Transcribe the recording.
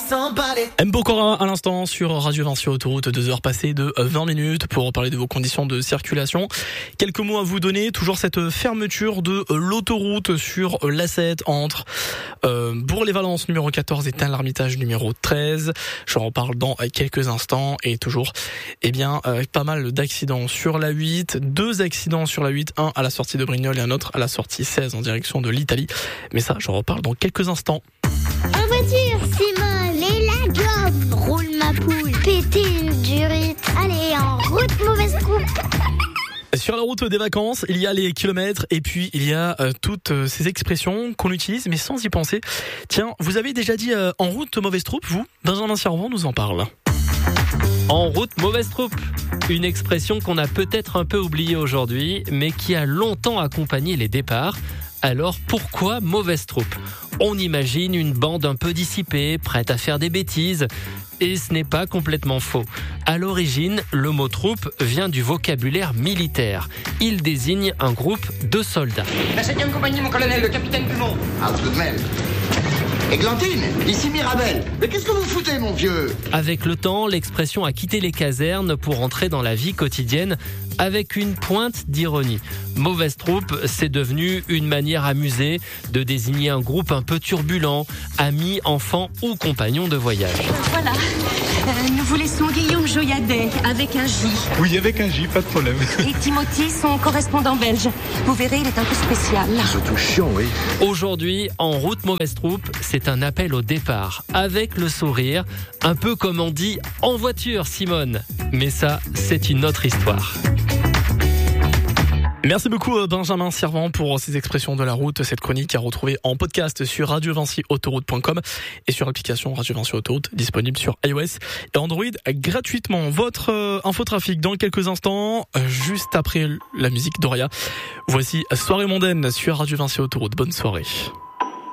Mbo Cora à l'instant sur Radio Vinci Autoroute, 2 heures passées de 20 minutes pour parler de vos conditions de circulation. Quelques mots à vous donner, toujours cette fermeture de l'autoroute sur l'A7 entre Bourg-les-Valences numéro 14 et Tain-l'Hermitage numéro 13. J'en reparle dans quelques instants et toujours pas mal d'accidents sur la 8, 2 accidents sur la 8, un à la sortie de Brignoles et un autre à la sortie 16 en direction de l'Italie. Mais ça, j'en reparle dans quelques instants. En voiture, Simone et la gomme. Roule ma poule, pétine du rite. Allez, en route, mauvaise coupe. Sur la route des vacances, il y a les kilomètres et puis il y a toutes ces expressions qu'on utilise mais sans y penser. Tiens, vous avez déjà dit en route mauvaise troupe, vous ? Benjamin Servant nous en parle. En route mauvaise troupe, une expression qu'on a peut-être un peu oubliée aujourd'hui, mais qui a longtemps accompagné les départs. Alors pourquoi mauvaise troupe ? On imagine une bande un peu dissipée, prête à faire des bêtises. Et ce n'est pas complètement faux. À l'origine, le mot troupe vient du vocabulaire militaire. Il désigne un groupe de soldats. La 7e compagnie, mon colonel, le capitaine Dumont. Ah, tout de même. Églantine, ici Mirabel. Mais qu'est-ce que vous foutez, mon vieux ? Avec le temps, l'expression a quitté les casernes pour entrer dans la vie quotidienne avec une pointe d'ironie. Mauvaise troupe, c'est devenu une manière amusée de désigner un groupe un peu turbulent, amis, enfants ou compagnons de voyage. Voilà, nous vous laissons Guillaume Joyadet avec un J. Oui, avec un J, pas de problème. Et Timothy, son correspondant belge. Vous verrez, il est un peu spécial. Surtout chiant, oui. Aujourd'hui, en route mauvaise troupe, c'est un appel au départ, avec le sourire, un peu comme on dit en voiture, Simone. Mais ça, c'est une autre histoire. Merci beaucoup Benjamin Servant pour ces expressions de la route, cette chronique à retrouver en podcast sur radiovinciautoroute.com et sur l'application Radio Vinci Autoroute disponible sur iOS et Android gratuitement. Votre infotrafic dans quelques instants, juste après la musique d'Oria. Voici Soirée mondaine sur Radio Vinci Autoroute. Bonne soirée.